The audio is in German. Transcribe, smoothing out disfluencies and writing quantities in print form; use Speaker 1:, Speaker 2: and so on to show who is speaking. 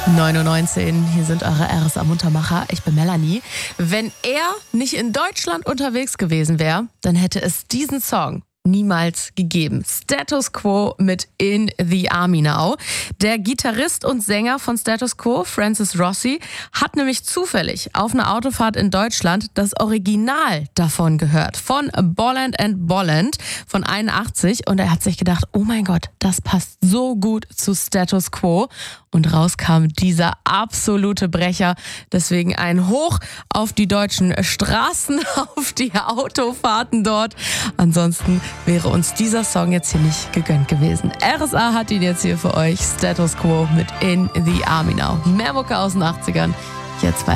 Speaker 1: 9:19 Uhr, hier sind eure RSA-Muntermacher. Ich bin Melanie. Wenn er nicht in Deutschland unterwegs gewesen wäre, dann hätte es diesen Song niemals gegeben. Status Quo mit In the Army Now. Der Gitarrist und Sänger von Status Quo, Francis Rossi, hat nämlich zufällig auf einer Autofahrt in Deutschland das Original davon gehört. Von Bolland & Bolland von 81. Und er hat sich gedacht, oh mein Gott, das passt so gut zu Status Quo. Und raus kam dieser absolute Brecher. Deswegen ein Hoch auf die deutschen Straßen, auf die Autofahrten dort. Ansonsten wäre uns dieser Song jetzt hier nicht gegönnt gewesen. RSA hat ihn jetzt hier für euch. Status Quo mit In the Army Now. Mehr Mucke aus den 80ern. Jetzt bei